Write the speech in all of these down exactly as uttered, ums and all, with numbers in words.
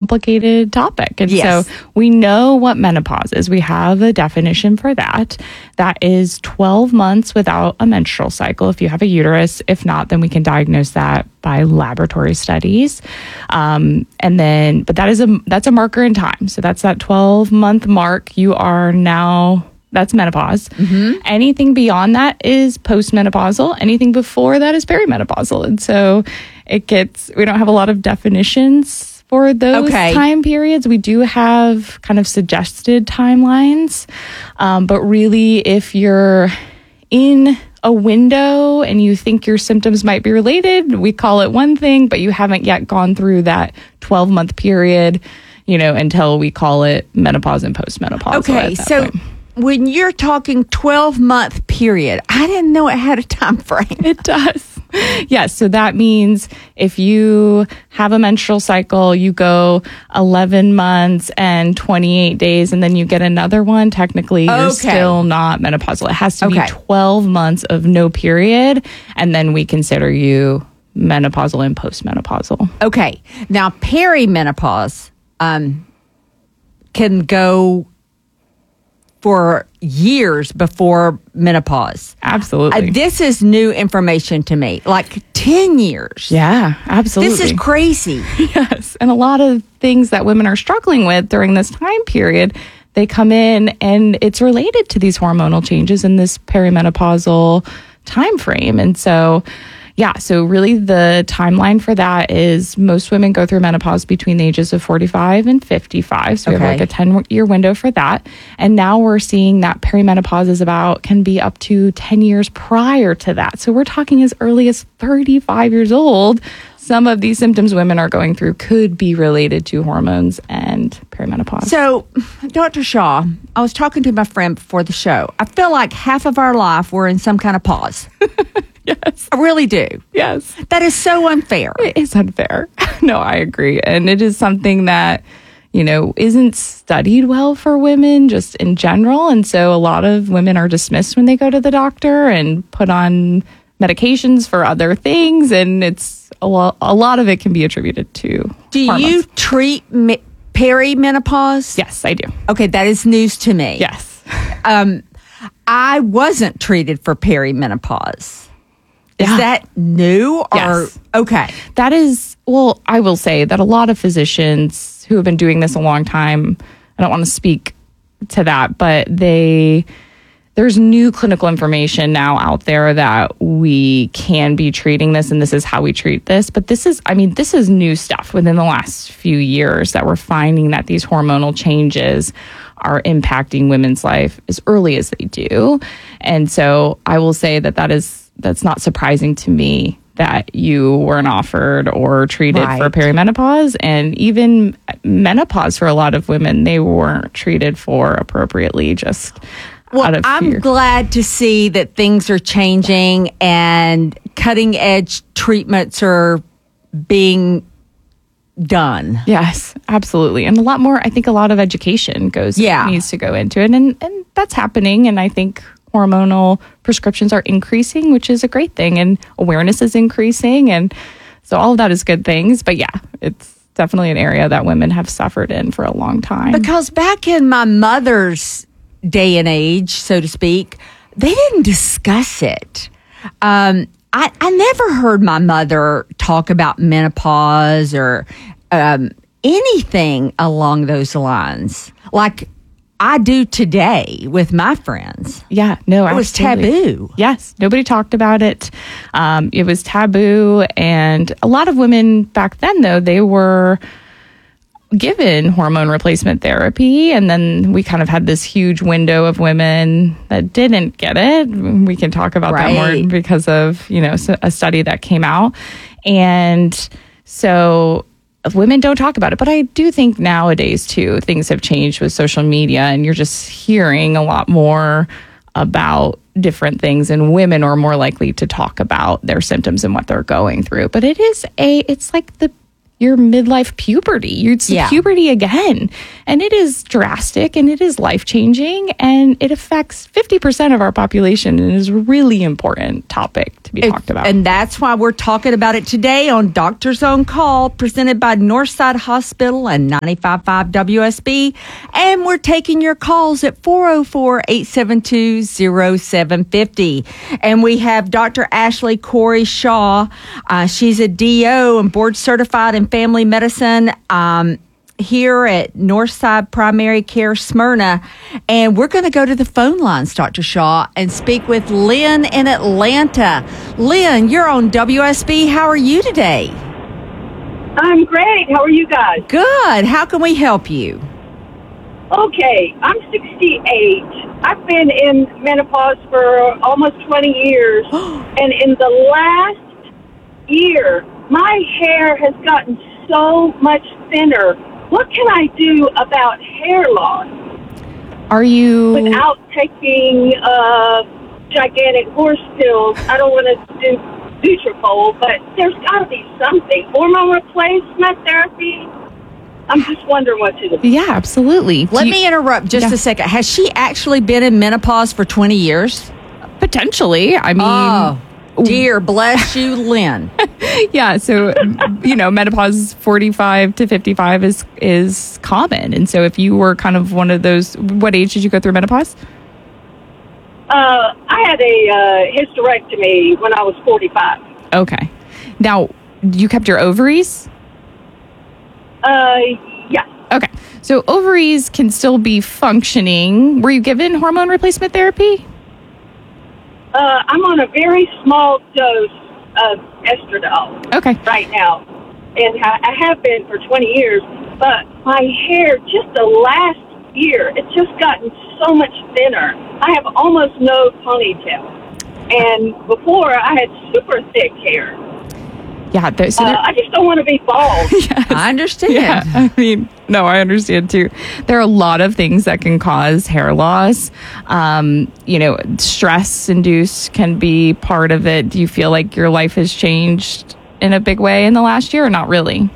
complicated topic. And Yes. so we know what menopause is. We have a definition for that. That is twelve months without a menstrual cycle if you have a uterus. If not, then we can diagnose that by laboratory studies. Um, and then, but that is a, that's a marker in time. So that's that twelve month mark. You are now, that's menopause. Mm-hmm. Anything beyond that is postmenopausal. Anything before that is perimenopausal. And so it gets, we don't have a lot of definitions for those Okay. time periods. We do have kind of suggested timelines. Um, but really, if you're in a window and you think your symptoms might be related, we call it one thing, but you haven't yet gone through that twelve month period, you know, until we call it menopause and postmenopausal. Okay, at that so point. when you're talking twelve month period, I didn't know it had a time frame. It does. Yes. So that means if you have a menstrual cycle, you go eleven months and twenty-eight days, and then you get another one, technically you're Okay. still not menopausal. It has to Okay. be twelve months of no period, and then we consider you menopausal and postmenopausal. Okay, now perimenopause um, can go for years before menopause. Absolutely. Uh, this is new information to me, like ten years. yeah, absolutely. This is crazy. Yes. And a lot of things that women are struggling with during this time period, they come in and it's related to these hormonal changes in this perimenopausal time frame. And so, yeah, so really the timeline for that is most women go through menopause between the ages of forty-five and fifty-five. So we Okay. have like a ten year window for that. And now we're seeing that perimenopause is about, can be up to ten years prior to that. So we're talking as early as thirty-five years old. Some of these symptoms women are going through could be related to hormones and perimenopause. So, Doctor Shaw, I was talking to my friend before the show. I feel like half of our life we're in some kind of pause. Yes. I really do. Yes. That is so unfair. It is unfair. No, I agree. And it is something that, you know, isn't studied well for women just in general. And so a lot of women are dismissed when they go to the doctor and put on medications for other things. And it's a lot, a lot of it can be attributed to Do hormones. you treat me- perimenopause? Yes, I do. Okay, that is news to me. Yes. Um, I wasn't treated for perimenopause. Is Yeah. that new or Yes. okay? That is, well, I will say that a lot of physicians who have been doing this a long time, I don't want to speak to that, but they, there's new clinical information now out there that we can be treating this, and this is how we treat this. But this is, I mean, this is new stuff within the last few years that we're finding that these hormonal changes are impacting women's life as early as they do. And so I will say that that is, that's not surprising to me that you weren't offered or treated Right. for perimenopause, and even menopause for a lot of women, they weren't treated for appropriately just Well, out of I'm fear. glad to see that things are changing and cutting edge treatments are being done. Yes, absolutely. And a lot more, I think a lot of education goes, Yeah. needs to go into it. And, and that's happening. And I think hormonal prescriptions are increasing, which is a great thing. And awareness is increasing. And so all of that is good things. But yeah, it's definitely an area that women have suffered in for a long time. Because back in my mother's day and age, so to speak, they didn't discuss it. Um, I, I never heard my mother talk about menopause or um, anything along those lines, like I do today with my friends. Yeah, no, It was absolutely. taboo. Yes, nobody talked about it. Um, it was taboo. And a lot of women back then, though, they were given hormone replacement therapy. And then we kind of had this huge window of women that didn't get it. We can talk about that Right. more because of, you know, a study that came out. And so women don't talk about it. But I do think nowadays, too, things have changed with social media, and you're just hearing a lot more about different things, and women are more likely to talk about their symptoms and what they're going through. But it is a, it's like the your midlife puberty. It's Yeah. puberty again. And it is drastic and it is life-changing and it affects fifty percent of our population and is a really important topic to be talked about. And that's why we're talking about it today on Doctors on Call, presented by Northside Hospital and ninety-five point five W S B. And we're taking your calls at four oh four, eight seven two, oh seven five oh. And we have Doctor Ashley Corey Shaw. Uh, she's a D O and board certified in family medicine um, here at Northside Primary Care Smyrna. And we're going to go to the phone lines, Doctor Shaw, and speak with Lynn in Atlanta. Lynn, you're on W S B. How are you today? I'm great. How are you guys? Good. How can we help you? Okay, I'm sixty-eight. I've been in menopause for almost twenty years. And in the last year, my hair has gotten so much thinner. What can I do about hair loss Are you... without taking uh, gigantic horse pills? I don't want to do Nutrafol, but there's got to be something. Hormone replacement therapy? I'm just wondering what to do. Yeah, absolutely. Let Do you- me interrupt just Yeah. a second. Has she actually been in menopause for twenty years? Potentially. I mean... Oh, dear bless you, Lynn. Yeah, so you know, menopause forty-five to fifty-five is is common, and so if you were kind of one of those, what age did you go through menopause? Uh, I had a uh, hysterectomy when I was forty-five. Okay, now you kept your ovaries. Uh, yeah. Okay, so ovaries can still be functioning. Were you given hormone replacement therapy? Uh, I'm on a very small dose of estradiol Okay, right now, and I, I have been for twenty years. But my hair, just the last year, it's just gotten so much thinner. I have almost no ponytail, and before I had super thick hair. yeah. There, so Uh, there, I just don't want to be bald. I understand. Yeah, I mean, no, I understand too. There are a lot of things that can cause hair loss. Um, you know, stress induced can be part of it. Do you feel like your life has changed in a big way in the last year or not really?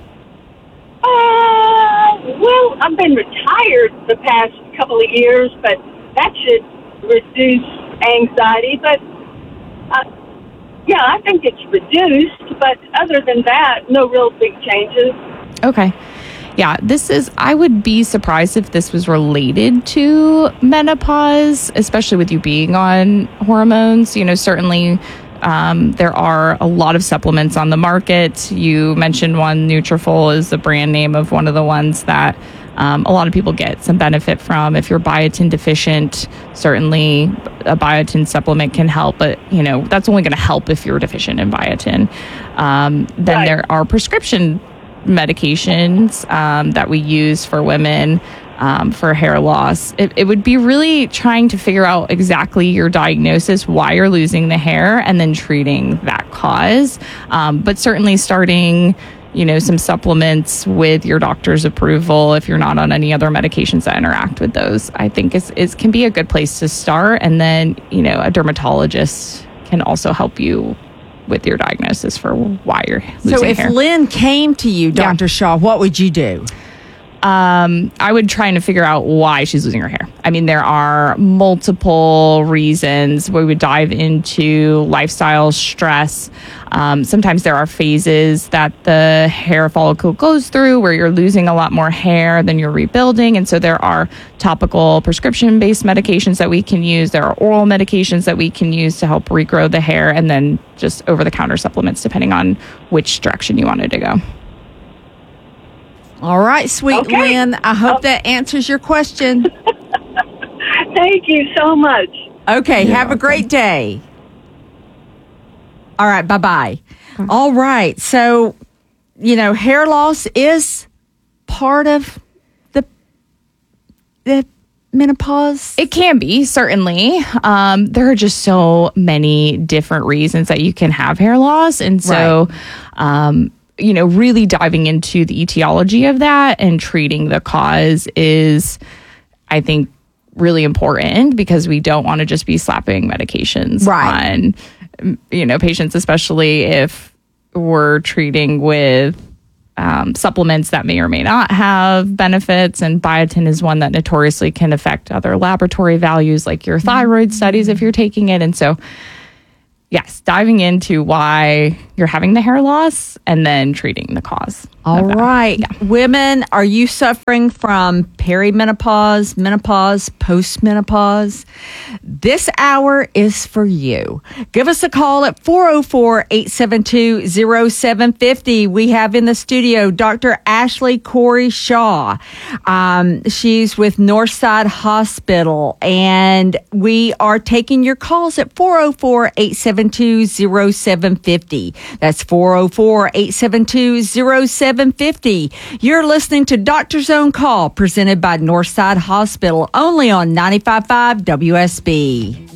Uh, well, I've been retired the past couple of years, but that should reduce anxiety. But, uh, yeah, I think it's reduced. But other than that, no real big changes. Okay. Yeah, this is, I would be surprised if this was related to menopause, especially with you being on hormones. You know, certainly um, there are a lot of supplements on the market. You mentioned one, Nutrafol is the brand name of one of the ones that um, a lot of people get some benefit from. If you're biotin deficient, certainly a biotin supplement can help, but, you know, that's only going to help if you're deficient in biotin. Um, then Right. there are prescription medications um, that we use for women um, for hair loss. It, it would be really trying to figure out exactly your diagnosis, why you're losing the hair, and then treating that cause. Um, but certainly starting, you know, some supplements with your doctor's approval if you're not on any other medications that interact with those, I think is, is can be a good place to start. And then, you know, a dermatologist can also help you with your diagnosis for why you're losing So if hair. Lynn came to you, Doctor Shaw, what would you do? Um, I would try to figure out why she's losing her hair. I mean, there are multiple reasons. We would dive into lifestyle, stress. Um, sometimes there are phases that the hair follicle goes through where you're losing a lot more hair than you're rebuilding. And so there are topical prescription-based medications that we can use. There are oral medications that we can use to help regrow the hair, and then just over-the-counter supplements depending on which direction you wanted to go. All right, sweet Okay. Lynn. I hope Oh. that answers your question. Thank you so much. Okay, You're have a welcome. great day. All right, bye-bye. All right, so, you know, hair loss is part of the the menopause. It can be, certainly. Um, there are just so many different reasons that you can have hair loss. And so, um, you know, really diving into the etiology of that and treating the cause is, I think, really important because we don't want to just be slapping medications Right. on, you know, patients, especially if we're treating with um, supplements that may or may not have benefits, and biotin is one that notoriously can affect other laboratory values like your thyroid studies if you're taking it. And so, yes, diving into why you're having the hair loss and then treating the cause. All right. Yeah. Women, are you suffering from perimenopause, menopause, postmenopause? This hour is for you. Give us a call at four oh four, eight seven two, oh seven five oh. We have in the studio Doctor Ashley Corey Shaw. Um, she's with Northside Hospital, and we are taking your calls at four oh four, eight seven two, oh seven five oh. That's four oh four, eight seven two, oh seven five oh. You're listening to Doctor's Own Call, presented by Northside Hospital, only on ninety-five point five W S B.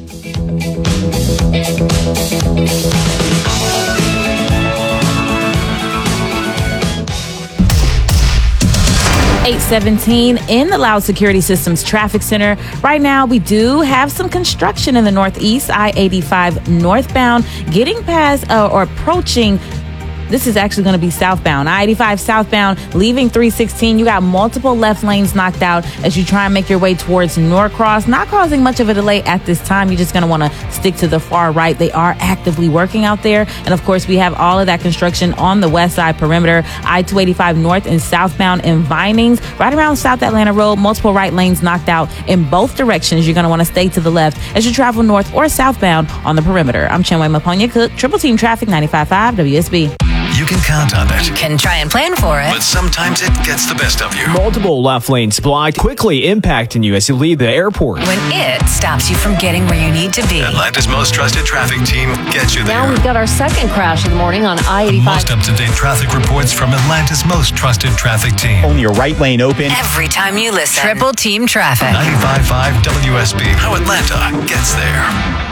eight seventeen in the Loud Security Systems Traffic Center. Right now, we do have some construction in the Northeast, I eighty-five northbound, getting past uh, or approaching. This is actually going to be southbound. I eighty-five southbound, leaving three sixteen. You got multiple left lanes knocked out as you try and make your way towards Norcross. Not causing much of a delay at this time. You're just going to want to stick to the far right. They are actively working out there. And of course, we have all of that construction on the west side perimeter. I two eighty-five north and southbound in Vinings. Right around South Atlanta Road, multiple right lanes knocked out in both directions. You're going to want to stay to the left as you travel north or southbound on the perimeter. I'm Chinwe Maponya Cook, Triple Team Traffic, ninety-five point five W S B. You can count on it. Can try and plan for it. But sometimes it gets the best of you. Multiple left lanes blocked, quickly impacting you as you leave the airport. When it stops you from getting where you need to be. Atlanta's most trusted traffic team gets you there. Now we've got our second crash of the morning on I eighty-five. Most up-to-date traffic reports from Atlanta's most trusted traffic team. Only your right lane open. Every time you listen. Triple Team Traffic. ninety-five point five W S B. How Atlanta gets there.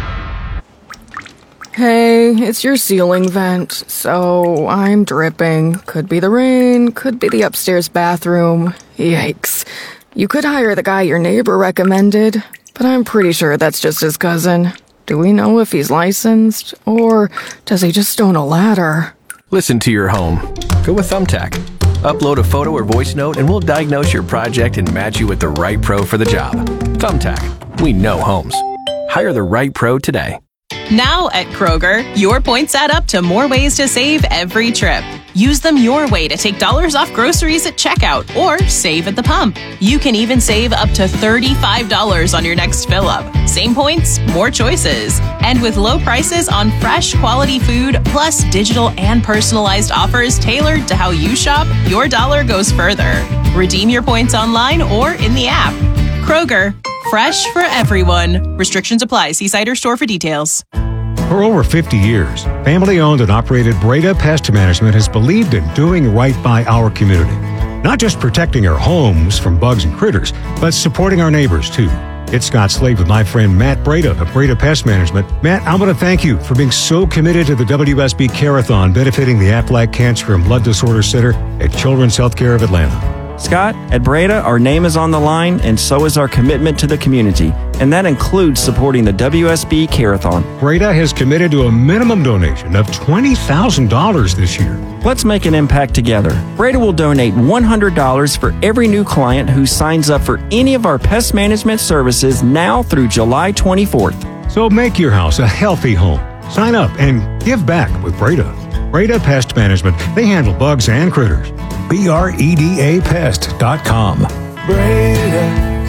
Hey, it's your ceiling vent, so I'm dripping. Could be the rain, could be the upstairs bathroom. Yikes. You could hire the guy your neighbor recommended, but I'm pretty sure that's just his cousin. Do we know if he's licensed, or does he just own a ladder? Listen to your home. Go with Thumbtack. Upload a photo or voice note and we'll diagnose your project and match you with the right pro for the job. Thumbtack. We know homes. Hire the right pro today. Now at Kroger, your points add up to more ways to save every trip. Use them your way to take dollars off groceries at checkout or save at the pump. You can even save up to thirty-five dollars on your next fill up. Same points, more choices. And with low prices on fresh quality food, plus digital and personalized offers tailored to how you shop, your dollar goes further. Redeem your points online or in the app. Kroger, fresh for everyone. Restrictions apply. See site or store for details. For over fifty years, family-owned and operated Breda Pest Management has believed in doing right by our community. Not just protecting our homes from bugs and critters, but supporting our neighbors, too. It's Scott Slade with my friend Matt Breda of Breda Pest Management. Matt, I want to thank you for being so committed to the W S B Care-a-thon benefiting the Aflac Cancer and Blood Disorder Center at Children's Healthcare of Atlanta. Scott, at Breda, our name is on the line, and so is our commitment to the community, and that includes supporting the W S B Care-a-thon. Breda has committed to a minimum donation of twenty thousand dollars this year. Let's make an impact together. Breda will donate one hundred dollars for every new client who signs up for any of our pest management services now through July twenty-fourth. So make your house a healthy home. Sign up and give back with Breda. Breda Pest Management. They handle bugs and critters. B R E D A pest dot com. Breda,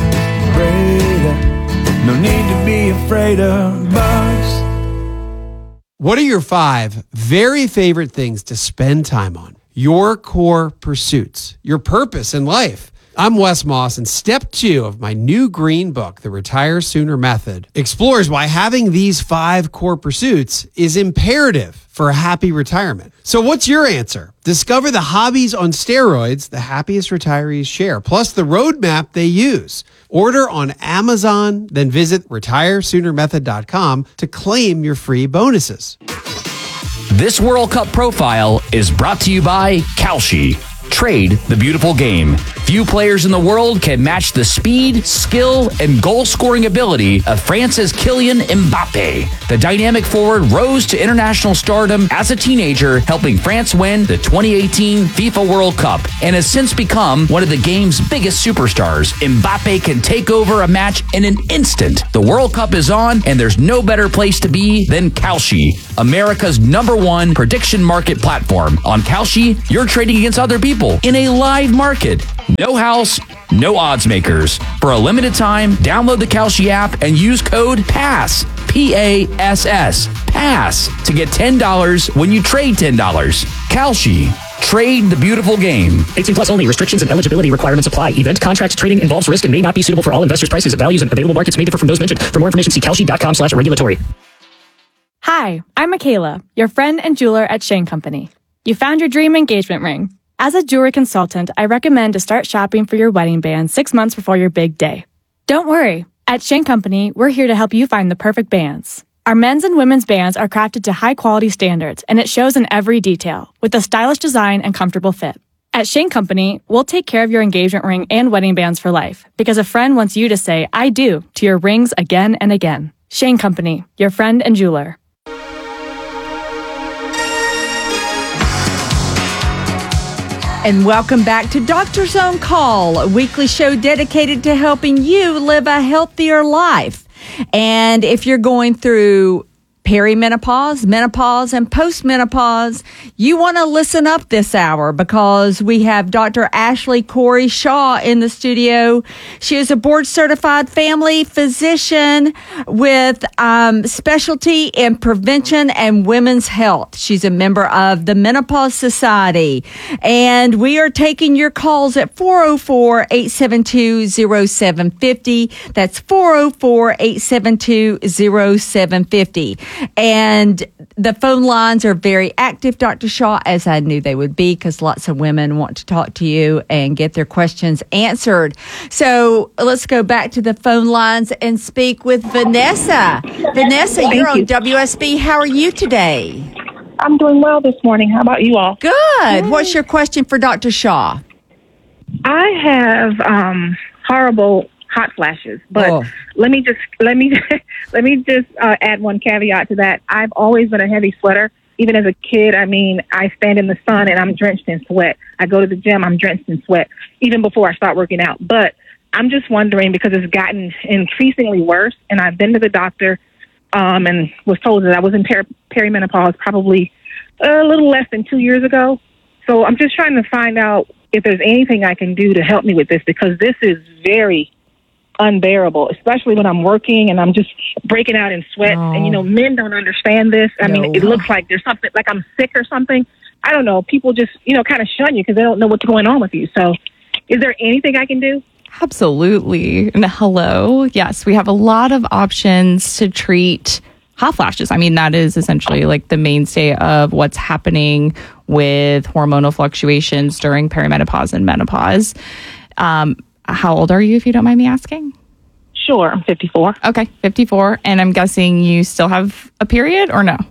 Breda, no need to be afraid of bugs. What are your five very favorite things to spend time on? Your core pursuits, your purpose in life. I'm Wes Moss, and step two of my new green book, The Retire Sooner Method, explores why having these five core pursuits is imperative for a happy retirement. So what's your answer? Discover the hobbies on steroids the happiest retirees share, plus the roadmap they use. Order on Amazon, then visit retire sooner method dot com to claim your free bonuses. This World Cup profile is brought to you by Kalshi. Trade the beautiful game. Few players in the world can match the speed, skill, and goal-scoring ability of France's Kylian Mbappe. The dynamic forward rose to international stardom as a teenager, helping France win the twenty eighteen FIFA World Cup, and has since become one of the game's biggest superstars. Mbappe can take over a match in an instant. The World Cup is on, and there's no better place to be than Kalshi, America's number one prediction market platform. On Kalshi, you're trading against other people in a live market. No house, no odds makers. For a limited time, download the Kalshi app and use code PASS, P A S S, PASS, to get ten dollars when you trade ten dollars. Kalshi. Trade the beautiful game. eighteen plus only. Restrictions and eligibility requirements apply. Event contract trading involves risk and may not be suitable for all investors. Prices, values, and available markets may differ from those mentioned. For more information, see kalshi.com slash regulatory. Hi, I'm Michaela, your friend and jeweler at Shane Company. You found your dream engagement ring. As a jewelry consultant, I recommend to start shopping for your wedding band six months before your big day. Don't worry. At Shane Company, we're here to help you find the perfect bands. Our men's and women's bands are crafted to high-quality standards, and it shows in every detail, with a stylish design and comfortable fit. At Shane Company, we'll take care of your engagement ring and wedding bands for life, because a friend wants you to say, I do, to your rings again and again. Shane Company, your friend and jeweler. And welcome back to Doctor's On Call, a weekly show dedicated to helping you live a healthier life. And if you're going through perimenopause, menopause, and postmenopause, you want to listen up this hour because we have Doctor Ashley Corey Shaw in the studio. She is a board-certified family physician with um, specialty in prevention and women's health. She's a member of the Menopause Society. And we are taking your calls at four oh four, eight seven two, oh seven five oh. That's four oh four, eight seven two, oh seven five oh. And the phone lines are very active, Doctor Shaw, as I knew they would be, because lots of women want to talk to you and get their questions answered. So let's go back to the phone lines and speak with Vanessa. Vanessa, Thank you're on you. W S B. How are you today? I'm doing well this morning. How about you all? Good. Good. What's your question for Doctor Shaw? I have um, horrible hot flashes, but Oh. let me just let me let me just uh, add one caveat to that. I've always been a heavy sweater. Even as a kid, I mean, I stand in the sun and I'm drenched in sweat. I go to the gym, I'm drenched in sweat, even before I start working out. But I'm just wondering, because it's gotten increasingly worse, and I've been to the doctor um, and was told that I was in per- perimenopause probably a little less than two years ago. So I'm just trying to find out if there's anything I can do to help me with this, because this is very unbearable, especially when I'm working and I'm just breaking out in sweat. Oh. And, you know, men don't understand this. I No. mean, it looks like there's something, like I'm sick or something. I don't know. People just, you know, kind of shun you because they don't know what's going on with you. So is there anything I can do? Absolutely. And hello. Yes, we have a lot of options to treat hot flashes. I mean, that is essentially like the mainstay of what's happening with hormonal fluctuations during perimenopause and menopause. Um, how old are you, if you don't mind me asking? Sure, I'm fifty-four. Okay, fifty-four. And I'm guessing you still have a period or no?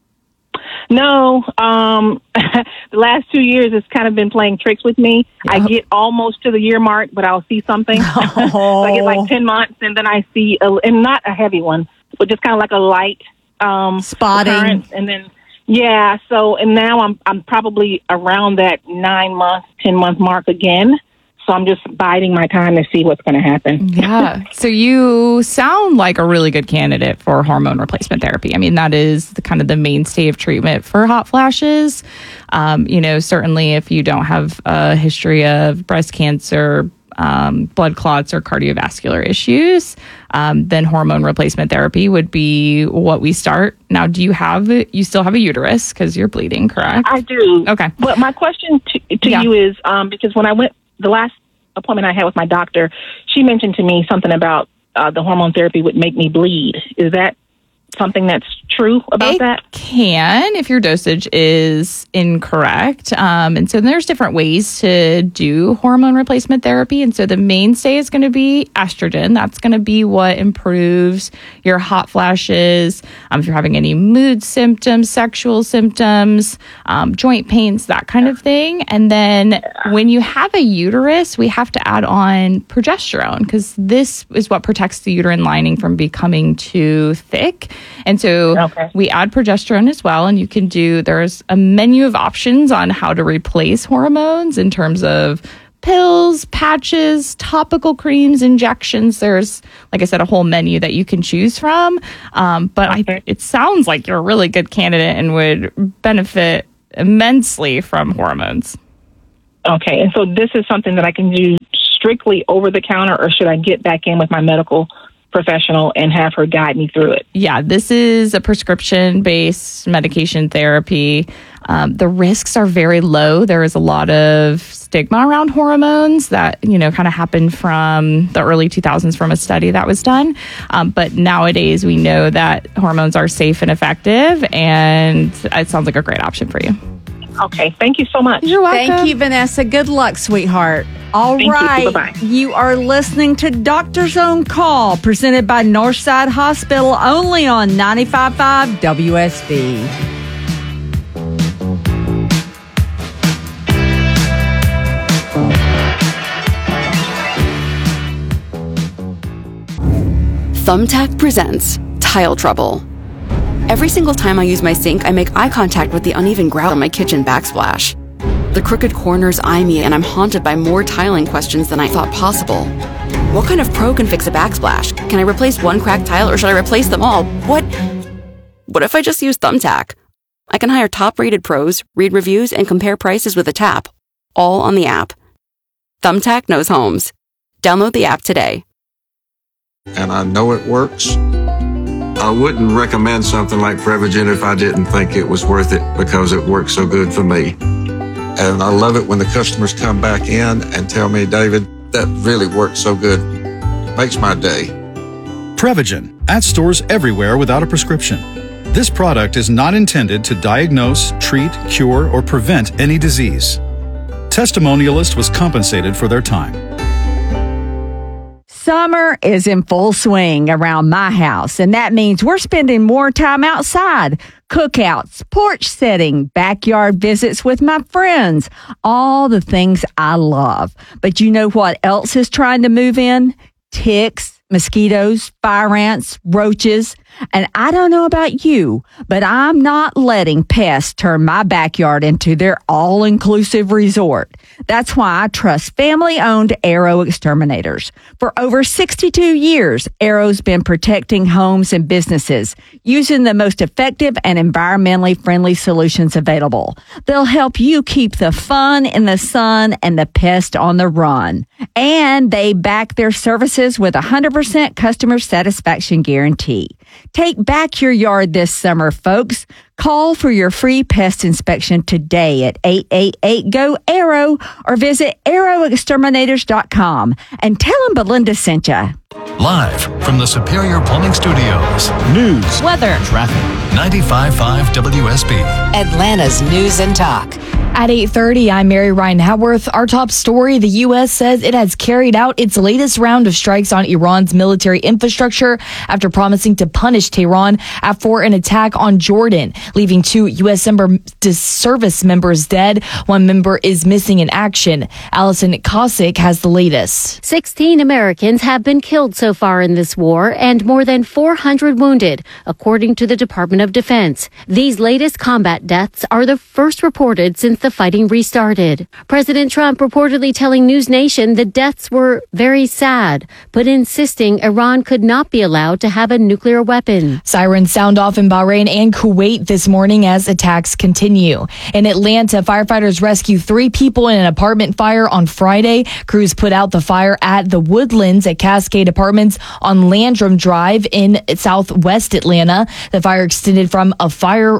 No, um, the last two years it's kind of been playing tricks with me. Yep. I get almost to the year mark, but I'll see something. Oh. So I get like ten months, and then I see, a, and not a heavy one, but just kind of like a light um, spotting. Occurrence. And then, yeah, so, and now I'm I'm probably around that nine month, ten month mark again. So I'm just biding my time to see what's going to happen. Yeah. So you sound like a really good candidate for hormone replacement therapy. I mean, that is the kind of the mainstay of treatment for hot flashes. Um, you know, certainly if you don't have a history of breast cancer, um, blood clots, or cardiovascular issues, um, then hormone replacement therapy would be what we start. Now, do you have, you still have a uterus because you're bleeding, correct? I do. Okay. But my question to, to Yeah. you is, um, because when I went, the last appointment I had with my doctor, she mentioned to me something about uh, the hormone therapy would make me bleed. Is that something that's true about it that? Can, if your dosage is incorrect. Um, and so there's different ways to do hormone replacement therapy. And so the mainstay is going to be estrogen. That's going to be what improves your hot flashes. Um, if you're having any mood symptoms, sexual symptoms, um, joint pains, that kind of thing. And then when you have a uterus, we have to add on progesterone because this is what protects the uterine lining from becoming too thick. And so okay. we add progesterone as well. And you can do, there's a menu of options on how to replace hormones in terms of pills, patches, topical creams, injections. There's, like I said, a whole menu that you can choose from. Um, but okay. I, it sounds like you're a really good candidate and would benefit immensely from hormones. Okay. And so this is something that I can do strictly over the counter, or should I get back in with my medical professional and have her guide me through it? Yeah, this is a prescription-based medication therapy. Um, the risks are very low. There is a lot of stigma around hormones that, you know, kind of happened from the early two thousands from a study that was done. Um, but nowadays we know that hormones are safe and effective, and it sounds like a great option for you. Okay, thank you so much. You're welcome. Thank you, Vanessa. Good luck, sweetheart. All Thank right. You. Bye-bye. You are listening to Doctor's Own Call, presented by Northside Hospital, only on ninety-five point five W S B. Thumbtack presents Tile Trouble. Every single time I use my sink, I make eye contact with the uneven grout on my kitchen backsplash. The crooked corners eye me, and I'm haunted by more tiling questions than I thought possible. What kind of pro can fix a backsplash? Can I replace one cracked tile, or should I replace them all? What? What if I just use Thumbtack? I can hire top-rated pros, read reviews, and compare prices with a tap, all on the app. Thumbtack knows homes. Download the app today. And I know it works. I wouldn't recommend something like Prevagen if I didn't think it was worth it because it works so good for me. And I love it when the customers come back in and tell me, David, that really works so good. Makes my day. Prevagen, at stores everywhere without a prescription. This product is not intended to diagnose, treat, cure, or prevent any disease. Testimonialist was compensated for their time. Summer is in full swing around my house, and that means we're spending more time outside. Cookouts, porch setting, backyard visits with my friends, all the things I love. But you know what else is trying to move in? Ticks, mosquitoes, fire ants, roaches. And I don't know about you, but I'm not letting pests turn my backyard into their all-inclusive resort. That's why I trust family-owned Arrow Exterminators. For over sixty-two years, Arrow's been protecting homes and businesses using the most effective and environmentally friendly solutions available. They'll help you keep the fun in the sun and the pest on the run. And they back their services with a one hundred percent customer satisfaction guarantee. Take back your yard this summer, folks. Call for your free pest inspection today at eight eight eight, G O, ARROW or visit arrow exterminators dot com and tell them Belinda sent you. Live from the Superior Plumbing Studios. News, weather, traffic. ninety-five point five W S B. Atlanta's News and Talk. At eight thirty, I'm Mary Ryan Haworth. Our top story, the U S says it has carried out its latest round of strikes on Iran's military infrastructure after promising to punish Tehran for an attack on Jordan, leaving two U S service members dead. One member is missing in action. Allison Kosick has the latest. sixteen Americans have been killed so far in this war and more than four hundred wounded, according to the Department of Defense. These latest combat deaths are the first reported since the fighting restarted. President Trump reportedly telling News Nation the deaths were very sad, but insisting Iran could not be allowed to have a nuclear weapon. Sirens sound off in Bahrain and Kuwait this morning as attacks continue. In Atlanta, firefighters rescue three people in an apartment fire on Friday. Crews put out the fire at the Woodlands at Cascade Apartments on Landrum Drive in southwest Atlanta. The fire extended from a fire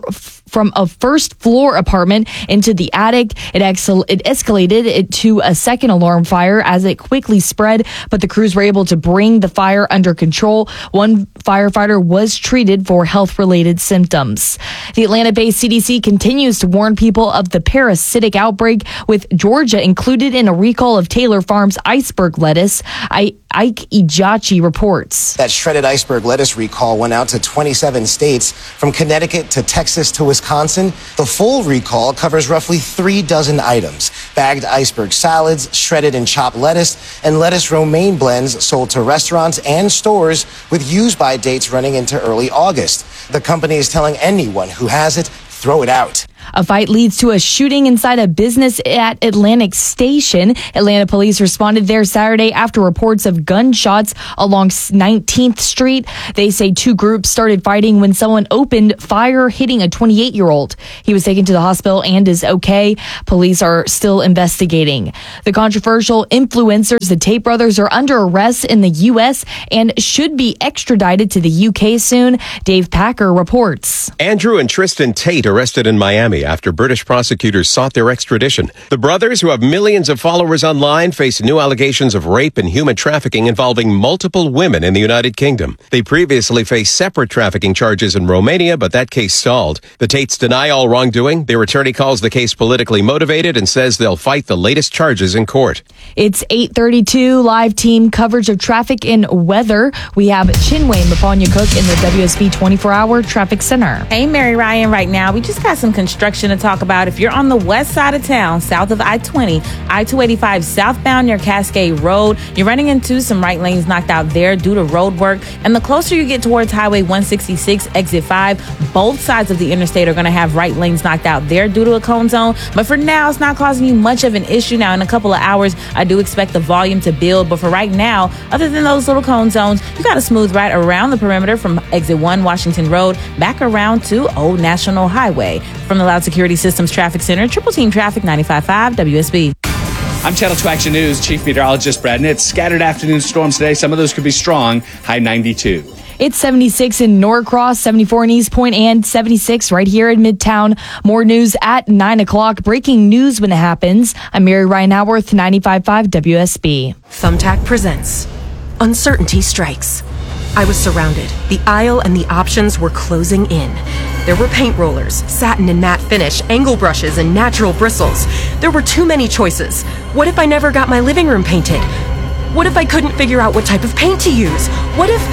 from a first floor apartment into the attic. It, ex- it escalated it to a second alarm fire as it quickly spread, but the crews were able to bring the fire under control. One firefighter was treated for health-related symptoms. The Atlanta-based C D C continues to warn people of the parasitic outbreak, with Georgia included in a recall of Taylor Farms iceberg lettuce. I- Ike Ijachi reports. That shredded iceberg lettuce recall went out to twenty-seven states, from Connecticut to Texas to Wisconsin. The full recall covers roughly three dozen items: bagged iceberg salads, shredded and chopped lettuce, and lettuce romaine blends sold to restaurants and stores with use-by dates running into early August. The company is telling anyone who has it, throw it out. A fight leads to a shooting inside a business at Atlantic Station. Atlanta police responded there Saturday after reports of gunshots along nineteenth Street. They say two groups started fighting when someone opened fire, hitting a twenty-eight-year-old. He was taken to the hospital and is okay. Police are still investigating. The controversial influencers, the Tate brothers, are under arrest in the U S and should be extradited to the U K soon. Dave Packer reports. Andrew and Tristan Tate arrested in Miami after British prosecutors sought their extradition. The brothers, who have millions of followers online, face new allegations of rape and human trafficking involving multiple women in the United Kingdom. They previously faced separate trafficking charges in Romania, but that case stalled. The Tates deny all wrongdoing. Their attorney calls the case politically motivated and says they'll fight the latest charges in court. It's eight thirty-two, live team coverage of traffic and weather. We have Chinway Mapanya-Cook in the W S B twenty-four hour Traffic Center. Hey, Mary Ryan, right now we just got some construction to talk about. If you're on the west side of town, south of I twenty, I two eighty-five southbound near Cascade Road, you're running into some right lanes knocked out there due to road work. And the closer you get towards Highway one sixty-six, exit five, both sides of the interstate are going to have right lanes knocked out there due to a cone zone. But for now, it's not causing you much of an issue. Now, in a couple of hours, I do expect the volume to build. But for right now, other than those little cone zones, you got a smooth ride around the perimeter from exit one Washington Road back around to Old National Highway. From the Loud Security Systems Traffic Center, Triple Team Traffic, ninety-five point five W S B. I'm Channel two Action News Chief Meteorologist Brad Nitz. Scattered afternoon storms today. Some of those could be strong. High ninety-two. It's seventy-six in Norcross, seventy-four in East Point, and seventy-six right here in Midtown. More news at nine o'clock. Breaking news when it happens. I'm Mary Ryan Howarth, ninety-five point five W S B. Thumbtack presents Uncertainty Strikes. I was surrounded. The aisle and the options were closing in. There were paint rollers, satin and matte finish, angle brushes, and natural bristles. There were too many choices. What if I never got my living room painted? What if I couldn't figure out what type of paint to use? What if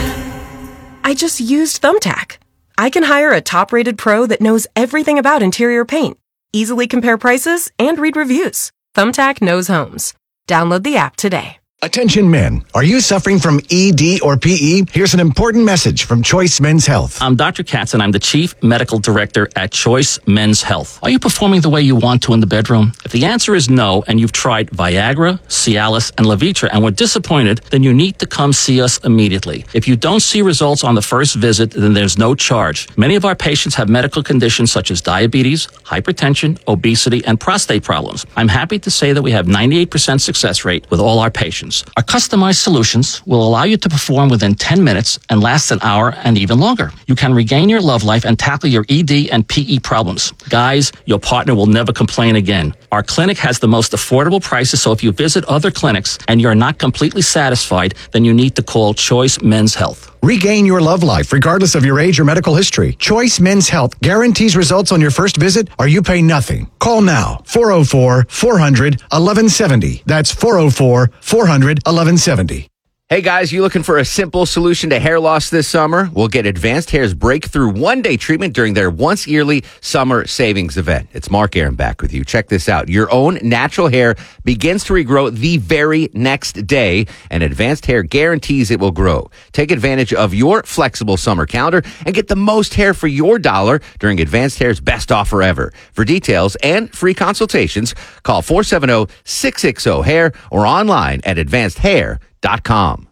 I just used Thumbtack? I can hire a top-rated pro that knows everything about interior paint, easily compare prices, and read reviews. Thumbtack knows homes. Download the app today. Attention men, are you suffering from E D or P E? Here's an important message from Choice Men's Health. I'm Doctor Katz, and I'm the Chief Medical Director at Choice Men's Health. Are you performing the way you want to in the bedroom? If the answer is no, and you've tried Viagra, Cialis, and Levitra and were disappointed, then you need to come see us immediately. If you don't see results on the first visit, then there's no charge. Many of our patients have medical conditions such as diabetes, hypertension, obesity, and prostate problems. I'm happy to say that we have ninety-eight percent success rate with all our patients. Our customized solutions will allow you to perform within ten minutes and last an hour and even longer. You can regain your love life and tackle your E D and P E problems. Guys, your partner will never complain again. Our clinic has the most affordable prices, so if you visit other clinics and you're not completely satisfied, then you need to call Choice Men's Health. Regain your love life regardless of your age or medical history. Choice Men's Health guarantees results on your first visit or you pay nothing. Call now, four oh four, four hundred, eleven seventy. That's four oh four, four hundred, eleven seventy. Hey guys, you looking for a simple solution to hair loss this summer? We'll get Advanced Hair's breakthrough one-day treatment during their once-yearly summer savings event. It's Mark Aaron back with you. Check this out. Your own natural hair begins to regrow the very next day, and Advanced Hair guarantees it will grow. Take advantage of your flexible summer calendar and get the most hair for your dollar during Advanced Hair's best offer ever. For details and free consultations, call four seven zero, six six zero, hair or online at advanced hair dot com.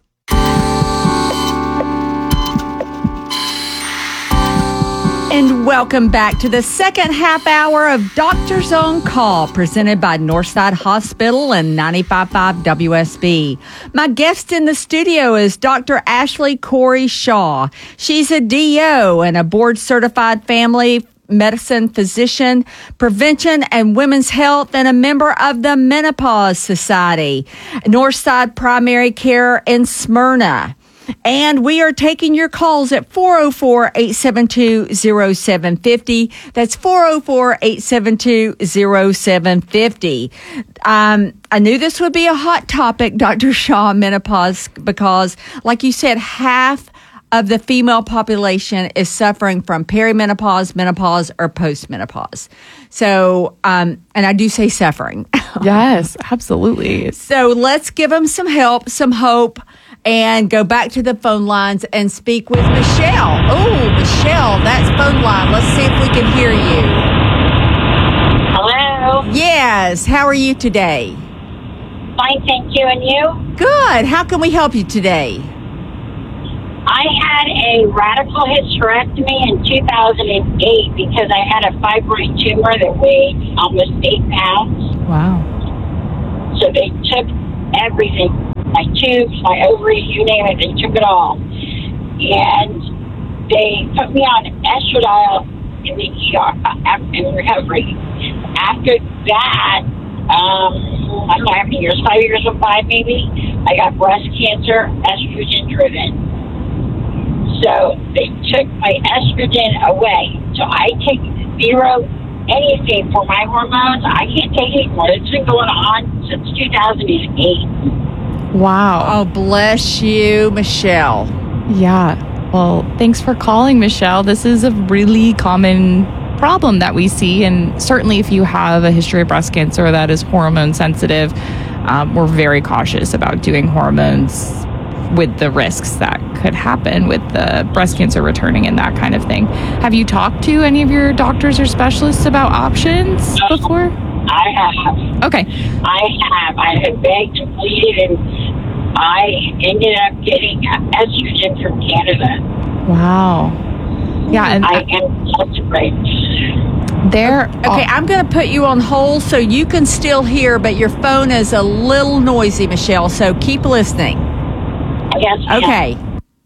And welcome back to the second half hour of Doctors on Call, presented by Northside Hospital and ninety-five point five W S B. My guest in the studio is Doctor Ashley Corey Shaw. She's a D O and a board-certified family medicine physician, prevention and women's health, and a member of the Menopause Society. Northside Primary Care in Smyrna. And we are taking your calls at four oh four, eight seven two, oh seven five oh. That's four oh four, eight seven two, oh seven five oh. Um, I knew this would be a hot topic, Doctor Shaw, menopause, because, like you said, half of the female population is suffering from perimenopause, menopause, or postmenopause. So, um, and I do say suffering. Yes, absolutely. So let's give them some help, some hope, and go back to the phone lines and speak with Michelle. Oh, Michelle, that's phone line. Let's see if we can hear you. Hello. Yes. How are you today? Fine, thank you. And you? Good. How can we help you today? I had a radical hysterectomy in two thousand eight because I had a fibroid tumor that weighed almost eight pounds. Wow. So they took everything, my tubes, my ovaries, you name it, they took it all. And they put me on estradiol in the E R, uh, in recovery. After that, um, I don't know how many years, five years or five maybe, I got breast cancer, estrogen driven. So they took my estrogen away. So I take zero anything for my hormones. I can't take it anymore. It's been going on since two thousand eight. Wow. Oh, bless you, Michelle. Yeah. Well, thanks for calling, Michelle. This is a really common problem that we see. And certainly if you have a history of breast cancer that is hormone sensitive, um, we're very cautious about doing hormones with the risks that could happen with the breast cancer returning and that kind of thing. Have you talked to any of your doctors or specialists about options before? I have. Okay. I have. I have begged and pleaded, and I ended up getting estrogen from Canada. Wow. Yeah. And I am desperate. There. Okay, I'm going to put you on hold so you can still hear, but your phone is a little noisy, Michelle, so keep listening. Yes. Okay.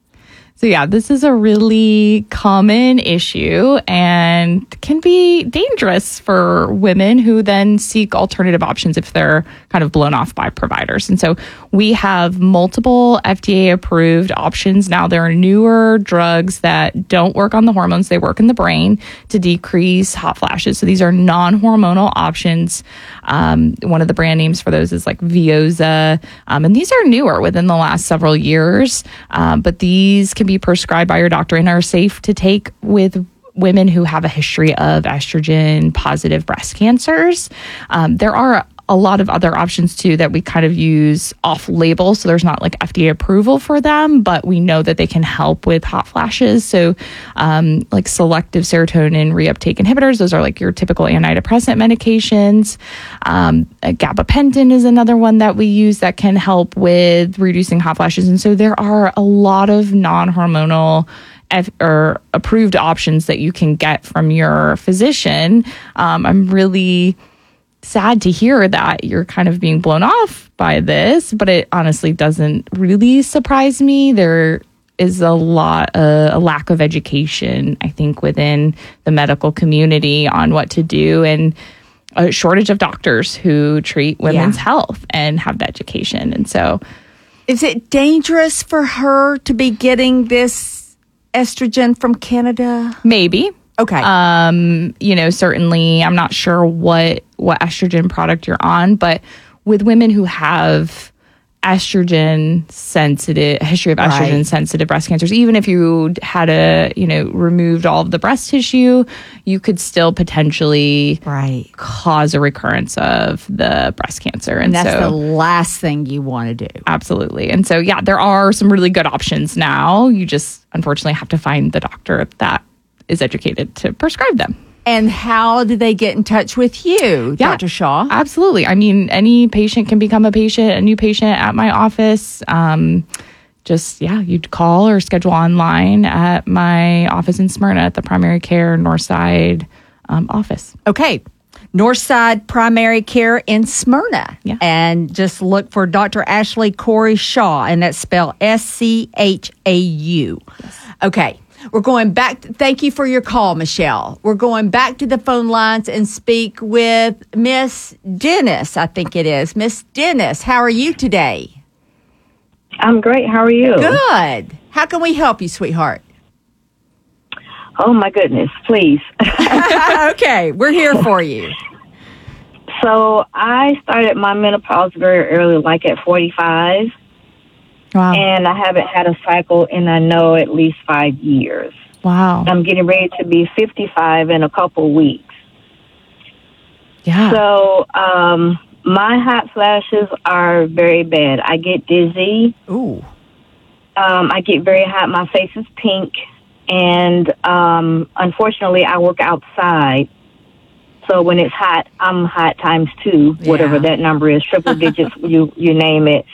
So yeah, this is a really common issue and can be dangerous for women who then seek alternative options if they're kind of blown off by providers. And so we have multiple F D A approved options now. There are newer drugs that don't work on the hormones. They work in the brain to decrease hot flashes. So these are non-hormonal options. Um, one of the brand names for those is like Veozah. Um, and these are newer within the last several years. Um, but these can be prescribed by your doctor and are safe to take with women who have a history of estrogen positive breast cancers. Um, there are a lot of other options too that we kind of use off label. So there's not like F D A approval for them, but we know that they can help with hot flashes. So um, like selective serotonin reuptake inhibitors, those are like your typical antidepressant medications. Um, gabapentin is another one that we use that can help with reducing hot flashes. And so there are a lot of non-hormonal F- or approved options that you can get from your physician. Um, I'm really sad to hear that you're kind of being blown off by this, but it honestly doesn't really surprise me. There is a lot, uh, a lack of education, I think, within the medical community on what to do, and a shortage of doctors who treat women's Yeah. health and have the education. And so, is it dangerous for her to be getting this estrogen from Canada? Maybe. Okay. Um, you know, certainly I'm not sure what what estrogen product you're on, but with women who have estrogen sensitive, history of estrogen Right. sensitive breast cancers, even if you had a, you know, removed all of the breast tissue, you could still potentially right. cause a recurrence of the breast cancer. And And, that's so the last thing you want to do. absolutely. And so, yeah, there are some really good options now. You just unfortunately have to find the doctor that is educated to prescribe them. And how do they get in touch with you, Yeah. Doctor Shaw? Absolutely. I mean, any patient can become a patient, a new patient at my office. Um, just, yeah, you'd call or schedule online at my office in Smyrna at the Primary Care Northside um, office. Okay. Northside Primary Care in Smyrna. Yeah. And just look for Doctor Ashley Corey Shaw, and that's spelled S C H A U. Okay. We're going back. To, thank you for your call, Michelle. We're going back to the phone lines and speak with Miss Dennis, I think it is. Miss Dennis, how are you today? I'm great. How are you? Good. How can we help you, sweetheart? Oh, my goodness. Please. Okay. We're here for you. So I started my menopause very early, like at forty-five. Wow. And I haven't had a cycle in, I know, at least five years. Wow. I'm getting ready to be fifty-five in a couple weeks. Yeah. So um, my hot flashes are very bad. I get dizzy. Ooh. Um, I get very hot. My face is pink. And um, unfortunately, I work outside. So when it's hot, I'm hot times two, Yeah. whatever that number is, triple digits, you you name it.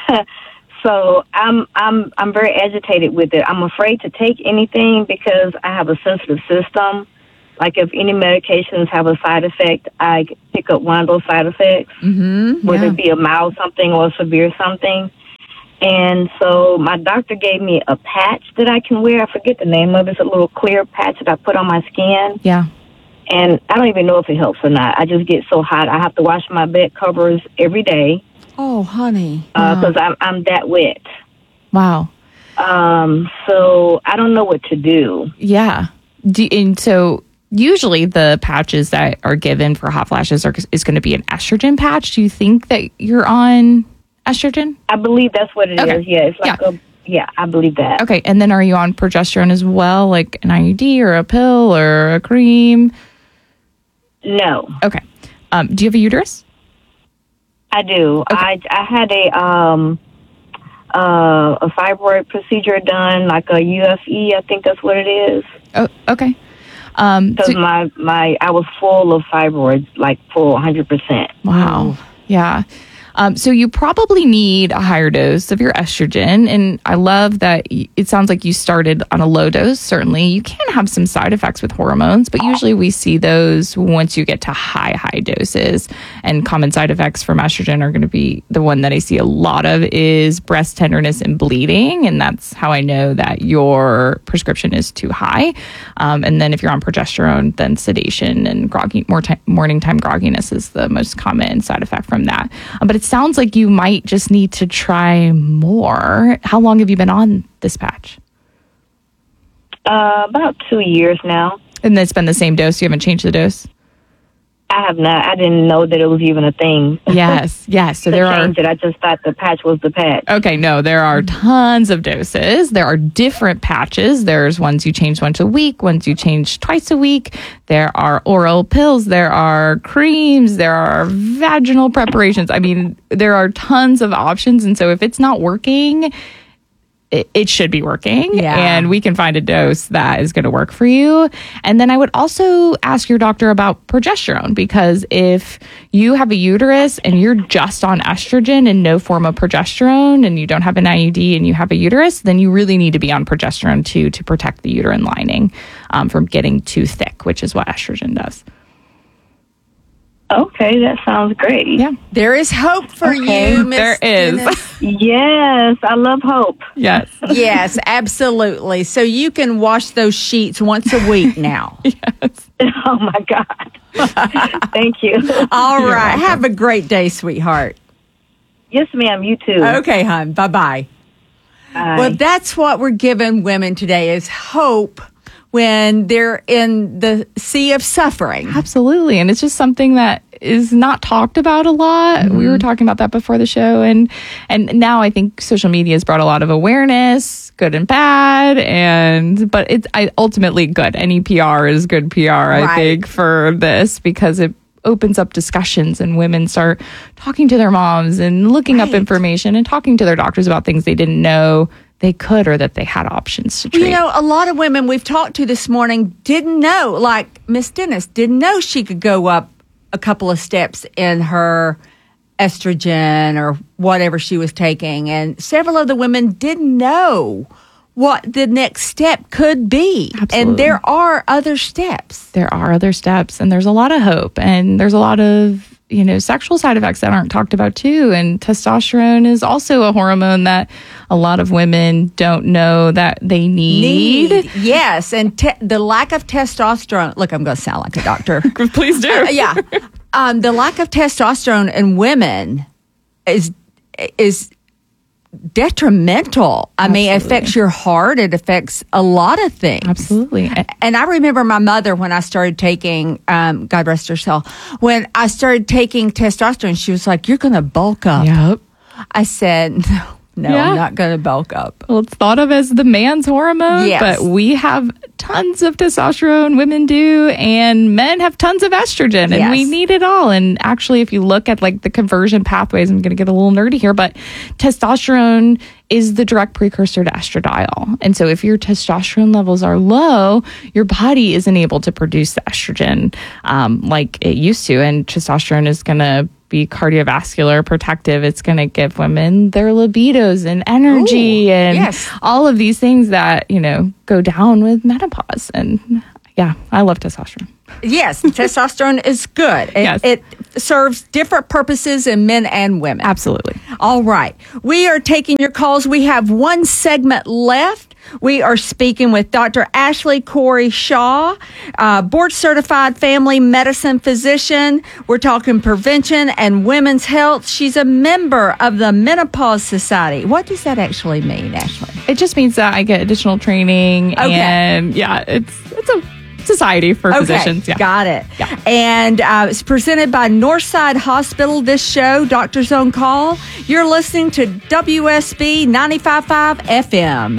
So I'm I'm I'm very agitated with it. I'm afraid to take anything because I have a sensitive system. Like if any medications have a side effect, I pick up one of those side effects, Mm-hmm. whether Yeah. it be a mild something or a severe something. And so my doctor gave me a patch that I can wear. I forget the name of it. It's a little clear patch that I put on my skin. Yeah. And I don't even know if it helps or not. I just get so hot. I have to wash my bed covers every day Oh, honey. because I'm, I'm that wet. Wow. Um, so I don't know what to do. Yeah. Do, and so usually the patches that are given for hot flashes are is going to be an estrogen patch. Do you think that you're on estrogen? I believe that's what it is. Okay. Yeah, it's like Yeah. a, yeah, I believe that. Okay. And then are you on progesterone as well, like an I U D or a pill or a cream? No, Okay. Um, do you have a uterus? I do. I, I had a, um, uh, a fibroid procedure done, like a U F E, I think that's what it is. Oh, okay. Um, Because so- my, my, I was full of fibroids, like full one hundred percent. Wow. Yeah. Um, so you probably need a higher dose of your estrogen. And I love that y- it sounds like you started on a low dose. Certainly, you can have some side effects with hormones, but usually we see those once you get to high, high doses. And common side effects from estrogen are going to be the one that I see a lot of is breast tenderness and bleeding. And that's how I know that your prescription is too high. Um, and then if you're on progesterone, then sedation and groggy, more ti- morning time grogginess is the most common side effect from that. Um, but it's sounds like you might just need to try more. How long have you been on this patch? Uh, about two years now. And it's been the same dose? You haven't changed the dose? I have not. I didn't know that it was even a thing. Yes, yes. So to there are. change it. I just thought the patch was the patch. Okay, no, there are tons of doses. There are different patches. There's ones you change once a week, ones you change twice a week. There are oral pills. There are creams. There are vaginal preparations. I mean, there are tons of options. And so if it's not working, it, it should be working. Yeah. And we can find a dose that is going to work for you. And then I would also ask your doctor about progesterone, because if you have a uterus and you're just on estrogen and no form of progesterone, and you don't have an I U D and you have a uterus, then you really need to be on progesterone too to protect the uterine lining um, from getting too thick, which is what estrogen does. Okay, that sounds great. Yeah. There is hope for Okay. you, Miss There is. Dennis. Yes, I love hope. Yes. Yes, absolutely. So you can wash those sheets once a week now. Yes. Oh my God. Thank you. All You're right. welcome. Have a great day, sweetheart. Yes, ma'am. You too. Okay, hon. Bye-bye. Bye. Well, that's what we're giving women today is hope when they're in the sea of suffering. Absolutely. And it's just something that is not talked about a lot. Mm-hmm. We were talking about that before the show. And and now I think social media has brought a lot of awareness, good and bad. And but it's I, ultimately good. Any P R is good P R, I Right. think, for this, because it opens up discussions and women start talking to their moms and looking up Right. information and talking to their doctors about things they didn't know they could or that they had options to treat. You know, a lot of women we've talked to this morning didn't know, like Miss Dennis, didn't know she could go up a couple of steps in her estrogen or whatever she was taking. And several of the women didn't know what the next step could be. Absolutely. And there are other steps. There are other steps, and there's a lot of hope, and there's a lot of you know, sexual side effects that aren't talked about too. And testosterone is also a hormone that a lot of women don't know that they need. Need, yes. And te- the lack of testosterone, look, I'm going to sound like a doctor. Please do. Uh, yeah. Um, the lack of testosterone in women is, is detrimental. I Absolutely. mean, it affects your heart. It affects a lot of things. Absolutely. And I remember my mother when I started taking, um, God rest her soul, when I started taking testosterone, she was like, "You're going to bulk up." Yep. I said, no. No, yeah. I'm not going to bulk up. Well, it's thought of as the man's hormone, yes. but we have tons of testosterone, women do, and men have tons of estrogen, and yes. we need it all. And actually, if you look at like the conversion pathways, I'm going to get a little nerdy here, but testosterone is the direct precursor to estradiol. And so if your testosterone levels are low, your body isn't able to produce the estrogen um, like it used to. And testosterone is going to be cardiovascular protective. It's going to give women their libidos and energy Ooh, and yes. all of these things that, you know, go down with menopause. And yeah, I love testosterone. Yes, testosterone is good. It, yes. it serves different purposes in men and women. Absolutely. All right. We are taking your calls. We have one segment left. We are speaking with Doctor Ashley Corey Shaw, uh, board-certified family medicine physician. We're talking prevention and women's health. She's a member of the Menopause Society. What does that actually mean, Ashley? It just means that I get additional training, okay. and yeah, it's it's a society for okay, physicians. Yeah. Got it. Yeah. And uh, it's presented by Northside Hospital, this show, Doctors on Call. You're listening to W S B ninety-five point five F M.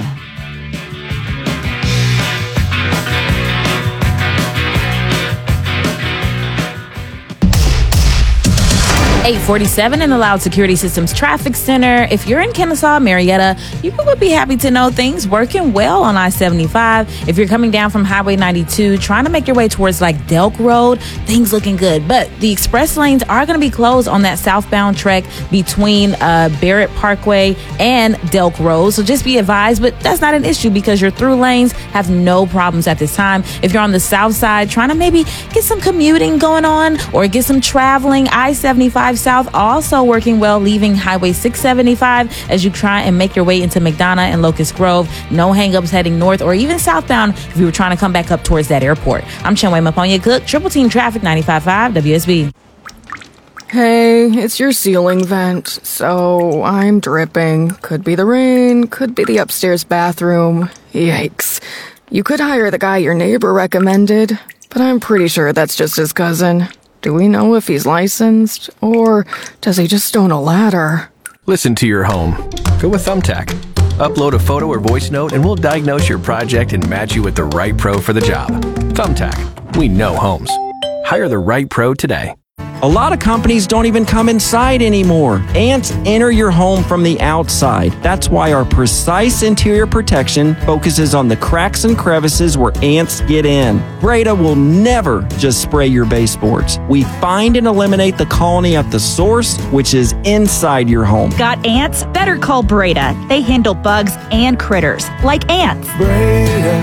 eight forty-seven in the Loud Security Systems Traffic Center. If you're in Kennesaw, Marietta, you would be happy to know things working well on I seventy-five. If you're coming down from Highway ninety-two, trying to make your way towards like Delk Road, things looking good. But the express lanes are going to be closed on that southbound trek between uh, Barrett Parkway and Delk Road. So just be advised, but that's not an issue because your through lanes have no problems at this time. If you're on the south side, trying to maybe get some commuting going on or get some traveling, I seventy-five South also working well, leaving Highway six seventy-five as you try and make your way into McDonough and Locust Grove. No hangups heading north or even southbound if you were trying to come back up towards that airport. I'm Chinwe Maponya Cook, Triple Team Traffic ninety-five point five W S B. Hey, it's your ceiling vent, so I'm dripping. Could be the rain, could be the upstairs bathroom. Yikes. You could hire the guy your neighbor recommended, but I'm pretty sure that's just his cousin. Do we know if he's licensed, or does he just own a ladder? Listen to your home. Go with Thumbtack. Upload a photo or voice note and we'll diagnose your project and match you with the right pro for the job. Thumbtack. We know homes. Hire the right pro today. A lot of companies don't even come inside anymore. Ants enter your home from the outside. That's why our Precise Interior Protection focuses on the cracks and crevices where ants get in. Breda will never just spray your baseboards. We find and eliminate the colony at the source, which is inside your home. Got ants? Better call Breda. They handle bugs and critters, like ants. Breda,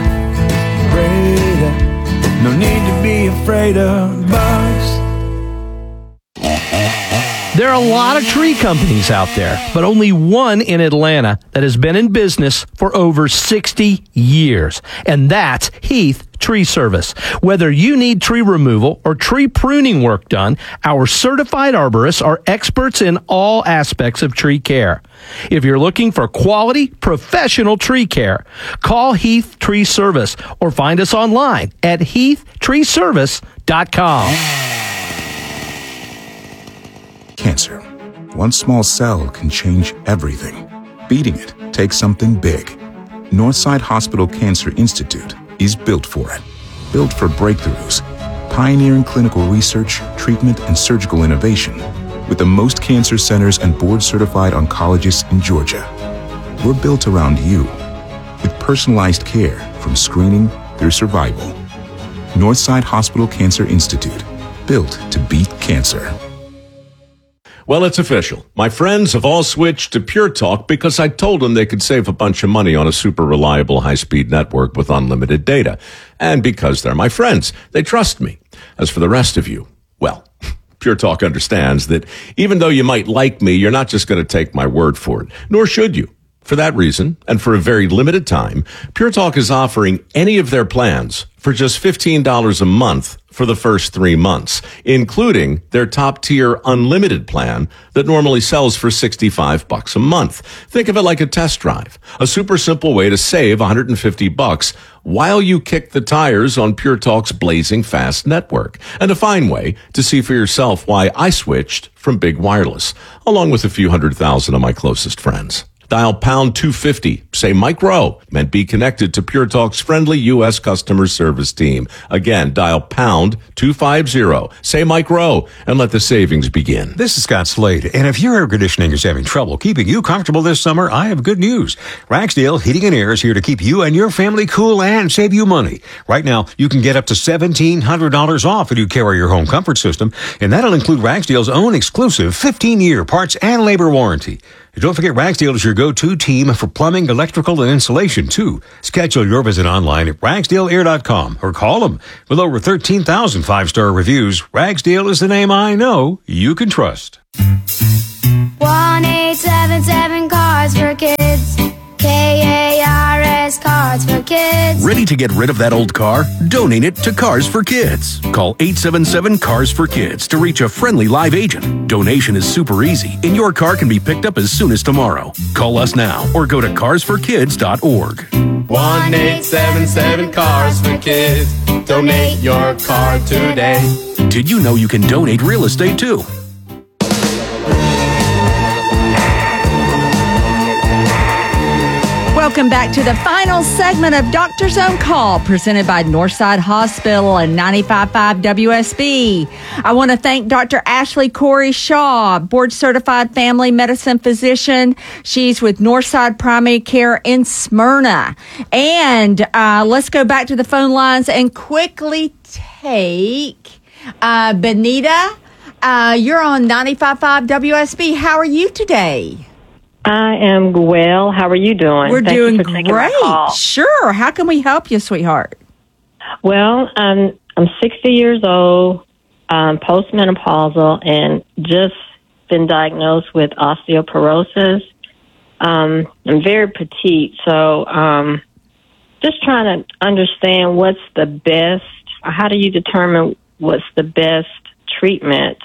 Breda, no need to be afraid of bugs. There are a lot of tree companies out there, but only one in Atlanta that has been in business for over sixty years, and that's Heath Tree Service. Whether you need tree removal or tree pruning work done, our certified arborists are experts in all aspects of tree care. If you're looking for quality, professional tree care, call Heath Tree Service or find us online at heath tree service dot com. Cancer. One small cell can change everything. Beating it takes something big. Northside Hospital Cancer Institute is built for it. Built for breakthroughs, pioneering clinical research, treatment, and surgical innovation, with the most cancer centers and board-certified oncologists in Georgia. We're built around you, with personalized care from screening through survival. Northside Hospital Cancer Institute, built to beat cancer. Well, it's official. My friends have all switched to Pure Talk because I told them they could save a bunch of money on a super reliable high-speed network with unlimited data. And because they're my friends, they trust me. As for the rest of you, well, Pure Talk understands that even though you might like me, you're not just going to take my word for it, nor should you. For that reason, and for a very limited time, Pure Talk is offering any of their plans for just fifteen dollars a month for the first three months, including their top-tier unlimited plan that normally sells for sixty-five bucks a month. Think of it like a test drive, a super simple way to save one hundred fifty bucks while you kick the tires on Pure Talk's blazing fast network, and a fine way to see for yourself why I switched from Big Wireless, along with a few hundred thousand of my closest friends. Dial pound two fifty, say Mike Rowe, and be connected to Pure Talk's friendly U S customer service team. Again, dial pound two fifty, say Mike Rowe, and let the savings begin. This is Scott Slade, and if your air conditioning is having trouble keeping you comfortable this summer, I have good news. Ragsdale Heating and Air is here to keep you and your family cool and save you money. Right now, you can get up to seventeen hundred dollars off when you carry your home comfort system, and that'll include Ragsdale's own exclusive fifteen-year parts and labor warranty. And don't forget, Ragsdale is your go-to team for plumbing, electrical, and insulation, too. Schedule your visit online at ragsdale air dot com or call them. With over thirteen thousand five-star reviews, Ragsdale is the name I know you can trust. one eight seven seven Cars for Kids. K A R S Cars for Kids. Ready to get rid of that old car? Donate it to Cars for Kids. Call eight seven seven Cars for Kids to reach a friendly live agent. Donation is super easy, and your car can be picked up as soon as tomorrow. Call us now or go to cars for kids dot org. one eight seven seven Cars for Kids. Donate your car today. Did you know you can donate real estate too? Welcome back to the final segment of Doctor's Own Call, presented by Northside Hospital and ninety-five point five W S B. I want to thank Doctor Ashley Corey Shaw, board-certified family medicine physician. She's with Northside Primary Care in Smyrna. And uh, let's go back to the phone lines and quickly take uh, Benita. Uh, you're on ninety-five point five W S B. How are you today? I am well. How are you doing? We're Thank doing you for taking my great. call. Sure. How can we help you, sweetheart? Well, I'm I'm sixty years old, um, postmenopausal, and just been diagnosed with osteoporosis. Um, I'm very petite, so um, just trying to understand what's the best. How do you determine what's the best treatment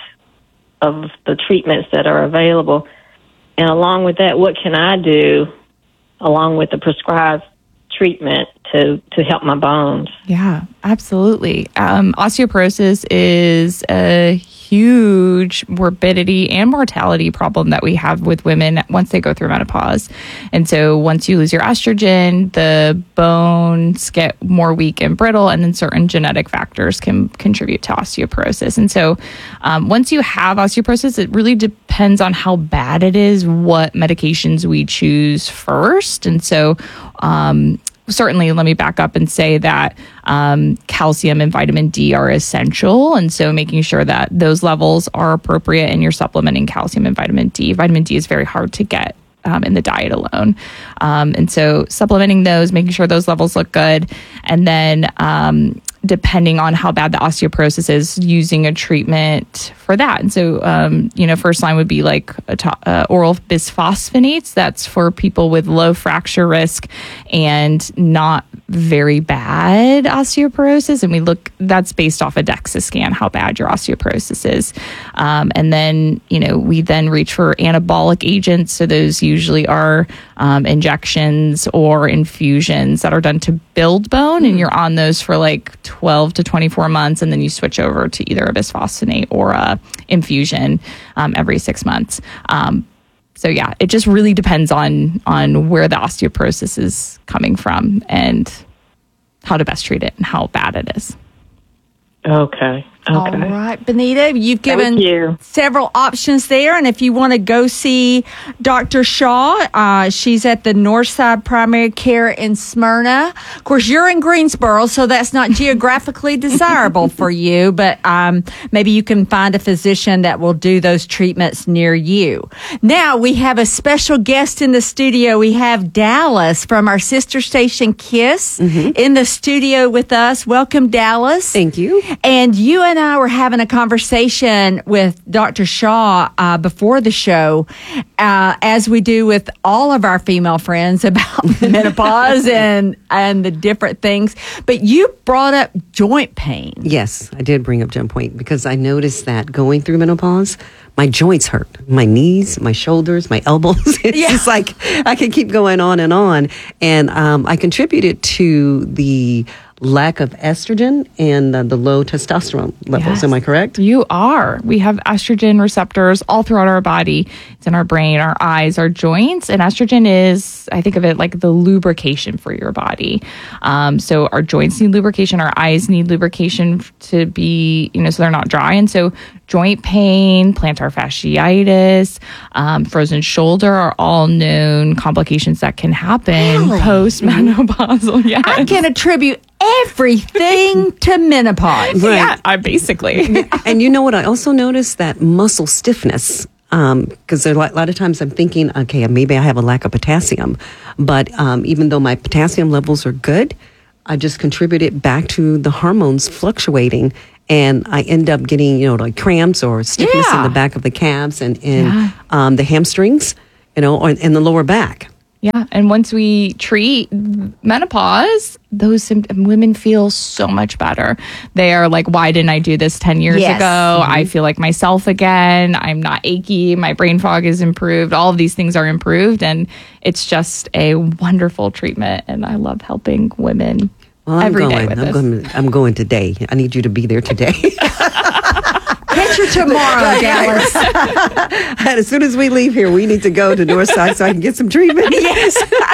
of the treatments that are available? And along with that, what can I do along with the prescribed treatment to, to help my bones? Yeah, absolutely. Um, osteoporosis is a huge morbidity and mortality problem that we have with women once they go through menopause. And so once you lose your estrogen, the bones get more weak and brittle, and then certain genetic factors can contribute to osteoporosis. And so um, once you have osteoporosis, it really depends on how bad it is, what medications we choose first. And so um, certainly, let me back up and say that um, calcium and vitamin D are essential. And so making sure that those levels are appropriate and you're supplementing calcium and vitamin D. Vitamin D is very hard to get um, in the diet alone. Um, and so supplementing those, making sure those levels look good. And then um, depending on how bad the osteoporosis is, using a treatment for that. And so, um, you know, first line would be like a to- uh, oral bisphosphonates. That's for people with low fracture risk and not very bad osteoporosis. And we look, that's based off a DEXA scan, how bad your osteoporosis is. Um, and then, you know, we then reach for anabolic agents. So those usually are um, injections or infusions that are done to build bone. And you're on those for like twelve to twenty-four months. And then you switch over to either a bisphosphonate or a infusion um, every six months. Um, so yeah, it just really depends on on where the osteoporosis is coming from and how to best treat it and how bad it is. Okay. Okay. All right, Benita, you've given you. several options there. And if you want to go see Doctor Shaw, uh, she's at the Northside Primary Care in Smyrna. Of course, you're in Greensboro, so that's not geographically desirable for you, but um, maybe you can find a physician that will do those treatments near you. Now, we have a special guest in the studio. We have Dallas from our sister station, KISS, mm-hmm. in the studio with us. Welcome, Dallas. Thank you. And you and and I were having a conversation with Doctor Shaw uh, before the show, uh, as we do with all of our female friends about menopause and and the different things. But you brought up joint pain. Yes, I did bring up joint pain because I noticed that going through menopause, my joints hurt. My knees, my shoulders, my elbows. It's Yeah. just like I can keep going on and on. And um, I contributed to the lack of estrogen and uh, the low testosterone levels. Yes. Am I correct? You are. We have estrogen receptors all throughout our body. It's in our brain, our eyes, our joints. And estrogen is, I think of it like the lubrication for your body. Um, so our joints need lubrication. Our eyes need lubrication to be, you know, so they're not dry. And so joint pain, plantar fasciitis, um, frozen shoulder are all known complications that can happen Really? post-menopausal. Yes. I can attribute everything to menopause. Right. Yeah, I basically. And you know what? I also noticed that muscle stiffness. Because um, a lot, lot of times I'm thinking, okay, maybe I have a lack of potassium. But um, even though my potassium levels are good, I just contribute it back to the hormones fluctuating. And I end up getting, you know, like cramps or stiffness Yeah. in the back of the calves and in Yeah. um, the hamstrings, you know, or in the lower back. Yeah, and once we treat menopause, those symptoms, women feel so much better. They are like, why didn't I do this ten years Yes. ago? Mm-hmm. I feel like myself again. I'm not achy. My brain fog is improved. All of these things are improved, and it's just a wonderful treatment. And I love helping women Well, I'm every day going. with I'm this. going. I'm going today. I need you to be there today. Catch her tomorrow, Dallas. And as soon as we leave here, we need to go to Northside so I can get some treatment. Yes.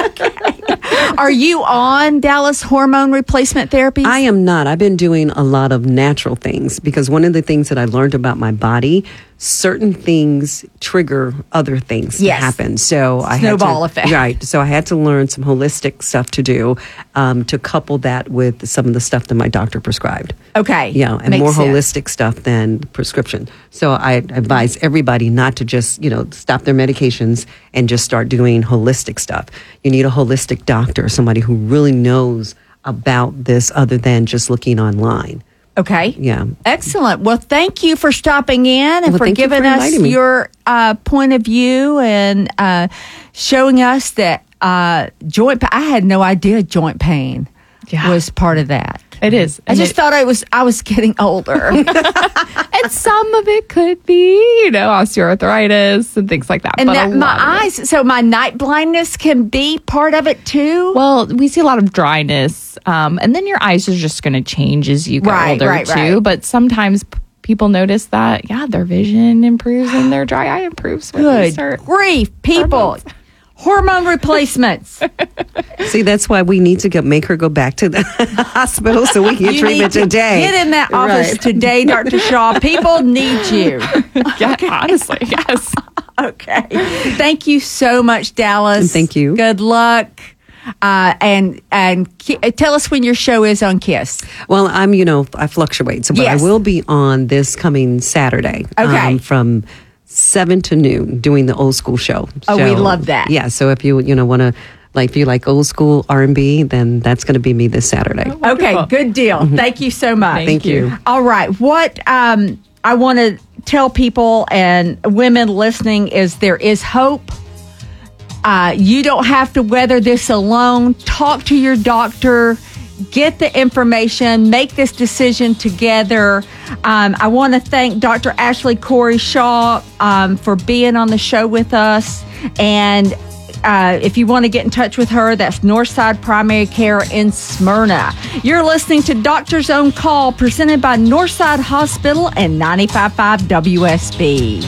Okay. Are you on Dallas hormone replacement therapy? I am not. I've been doing a lot of natural things because one of the things that I learned about my body, certain things trigger other things Yes. to happen. So I had Snowball to, effect. Right. So I had to learn some holistic stuff to do um, to couple that with some of the stuff that my doctor prescribed. Okay. Yeah, and Makes more sense. holistic stuff than prescription. So I advise everybody not to just, you know, stop their medications and just start doing holistic stuff. You need a holistic doctor, somebody who really knows about this other than just looking online. Okay. Yeah. Excellent. Well, thank you for stopping in and Well, for thank you giving for us inviting me. your uh, point of view and uh, showing us that uh, joint pain. I had no idea joint pain Yeah. was part of that. It is. I And just it- thought I was I was getting older. and some of it could be, you know, osteoarthritis and things like that. And but a that my lot of it- eyes, so my night blindness can be part of it too. Well, we see a lot of dryness, um, and then your eyes are just going to change as you get Right, older right, too. right. But sometimes p- people notice that, yeah, their vision improves and their dry eye improves when they Good start. grief, people. Hormone replacements. See, that's why we need to go, make her go back to the hospital so we can get You treatment need to today. Get in that office Right. today, Doctor Shaw. People need you. Yeah, honestly, yes. Okay. Thank you so much, Dallas. Thank you. Good luck. Uh, and and ki- tell us when your show is on KISS. Well, I'm, you know, I fluctuate. So, but Yes. I will be on this coming Saturday. Okay. Um, from seven to noon doing the old school show. Oh, we So, love that. Yeah. So if you, you know, want to, like, if you like old school R and B, then that's going to be me this Saturday. Okay, good deal. Thank you so much. Thank you. All right. What um, I want to tell people and women listening is there is hope. Uh, you don't have to weather this alone. Talk to your doctor. Get the information. Make this decision together. Um, I want to thank Doctor Ashley Corey Shaw um, for being on the show with us. And uh, if you want to get in touch with her, that's Northside Primary Care in Smyrna. You're listening to Doctor's Own Call, presented by Northside Hospital and ninety-five point five W S B.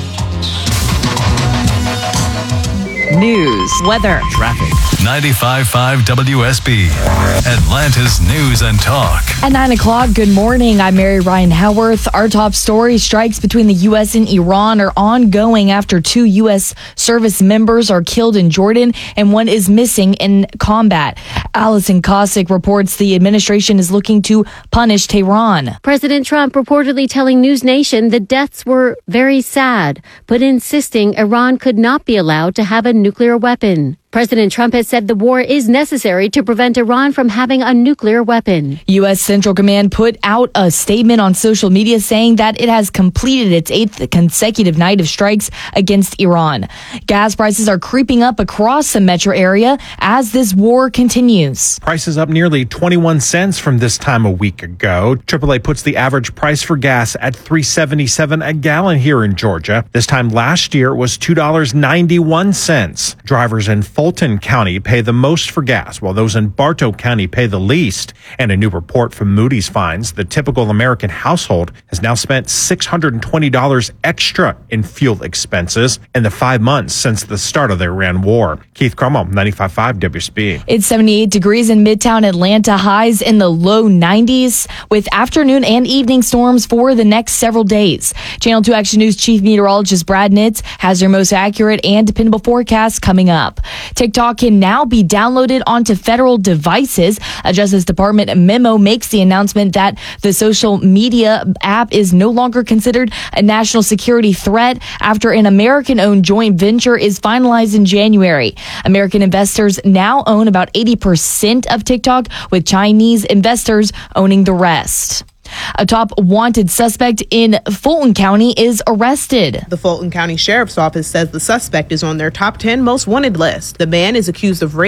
News, weather, Traffic. ninety-five point five W S B. Atlanta's News and Talk. At nine o'clock, good morning. I'm Mary Ryan Howarth. Our top story: strikes between the U S and Iran are ongoing after two U S service members are killed in Jordan and one is missing in combat. Allison Cossack reports the administration is looking to punish Tehran. President Trump reportedly telling News Nation the deaths were very sad, but insisting Iran could not be allowed to have a nuclear weapon. President Trump has said the war is necessary to prevent Iran from having a nuclear weapon. U S. Central Command put out a statement on social media saying that it has completed its eighth consecutive night of strikes against Iran. Gas prices are creeping up across the metro area as this war continues. Prices up nearly twenty-one cents from this time a week ago. triple A puts the average price for gas at three dollars and seventy-seven cents a gallon here in Georgia. This time last year it was two dollars and ninety-one cents. Drivers in Fulton County pay the most for gas, while those in Bartow County pay the least. And a new report from Moody's finds the typical American household has now spent six hundred twenty dollars extra in fuel expenses in the five months since the start of the Iran war. Keith Cromwell, ninety-five point five W S B. It's seventy-eight degrees in Midtown Atlanta, highs in the low nineties, with afternoon and evening storms for the next several days. Channel two Action News Chief Meteorologist Brad Nitz has your most accurate and dependable forecast coming up. TikTok can now be downloaded onto federal devices. A Justice Department memo makes the announcement that the social media app is no longer considered a national security threat after an American-owned joint venture is finalized in January. American investors now own about eighty percent of TikTok, with Chinese investors owning the rest. A top wanted suspect in Fulton County is arrested. The Fulton County Sheriff's Office says the suspect is on their top ten most wanted list. The man is accused of rape